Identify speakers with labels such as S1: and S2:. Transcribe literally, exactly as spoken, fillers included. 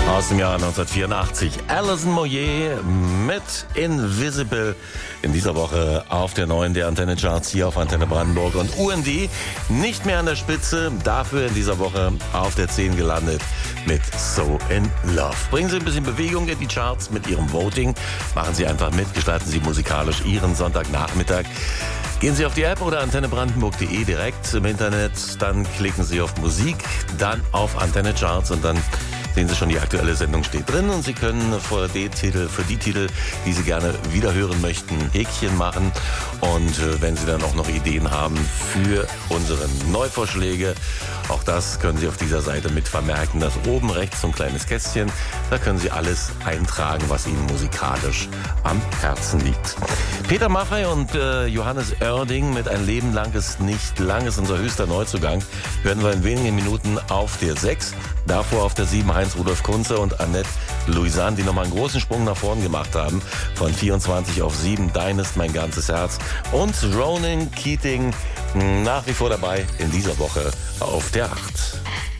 S1: Aus dem Jahr neunzehnhundertvierundachtzig. Alison Moyet mit Invisible. In dieser Woche auf der neuen der Antenne Charts hier auf Antenne Brandenburg. Und U N D nicht mehr an der Spitze, dafür in dieser Woche auf der zehn gelandet mit So in Love. Bringen Sie ein bisschen Bewegung in die Charts mit Ihrem Voting. Machen Sie einfach mit, gestalten Sie musikalisch Ihren Sonntagnachmittag. Gehen Sie auf die App oder antennebrandenburg punkt de direkt im Internet, dann klicken Sie auf Musik, dann auf Antenne Charts und dann sehen Sie schon, die aktuelle Sendung steht drin und Sie können für die Titel, für die Titel, die Sie gerne wiederhören möchten, Häkchen machen. Und äh, wenn Sie dann auch noch Ideen haben für unsere Neuvorschläge, auch das können Sie auf dieser Seite mit vermerken. Das oben rechts so ein kleines Kästchen, da können Sie alles eintragen, was Ihnen musikalisch am Herzen liegt. Peter Maffay und äh, Johannes Oerding mit Ein Leben lang ist nicht lang ist unser höchster Neuzugang. Hören wir in wenigen Minuten auf der sechs. Davor auf der sieben Heinz-Rudolf Kunze und Annette Louisanne, die nochmal einen großen Sprung nach vorn gemacht haben. Von vierundzwanzig auf sieben, Dein ist mein ganzes Herz. Und Ronan Keating nach wie vor dabei in dieser Woche auf der acht.